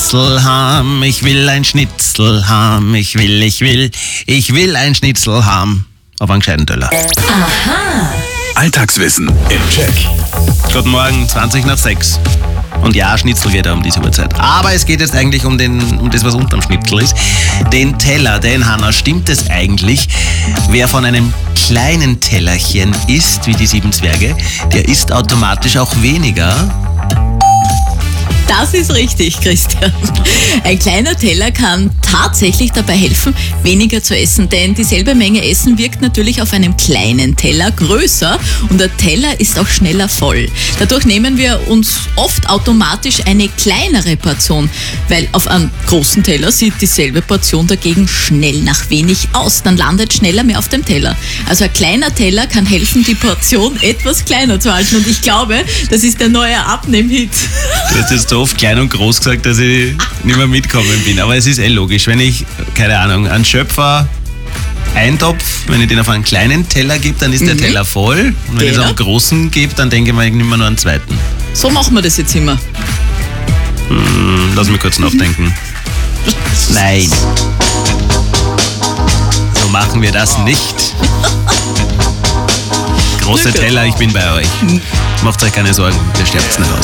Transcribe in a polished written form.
Schnitzel haben, ich will ein Schnitzel haben, ich will ein Schnitzel haben. Auf einen gescheiten Teller. Aha. Alltagswissen im Check. Guten Morgen, 6:20. Und ja, Schnitzel geht um diese Uhrzeit. Aber es geht jetzt eigentlich um das, was unterm Schnitzel ist. Den Teller, Hanna, stimmt es eigentlich? Wer von einem kleinen Tellerchen isst, wie die 7 Zwerge, der isst automatisch auch weniger. Das ist richtig, Christian. Ein kleiner Teller kann tatsächlich dabei helfen, weniger zu essen, denn dieselbe Menge Essen wirkt natürlich auf einem kleinen Teller größer und der Teller ist auch schneller voll. Dadurch nehmen wir uns oft automatisch eine kleinere Portion, weil auf einem großen Teller sieht dieselbe Portion dagegen schnell nach wenig aus. Dann landet schneller mehr auf dem Teller. Also ein kleiner Teller kann helfen, die Portion etwas kleiner zu halten und ich glaube, das ist der neue Abnehmhit. Du hast jetzt so oft klein und groß gesagt, dass ich nicht mehr mitgekommen bin. Aber es ist logisch, wenn ich, keine Ahnung, einen Schöpfer Eintopf, wenn ich den auf einen kleinen Teller gebe, dann ist der Teller voll. Und wenn ich es auf einen großen gebe, dann denke ich mir, ich nehme nur einen zweiten. So machen wir das jetzt immer. Lass mich kurz nachdenken. Nein. So machen wir das nicht. Große Teller, ich bin bei euch. Macht euch keine Sorgen, ihr sterbt nicht aus.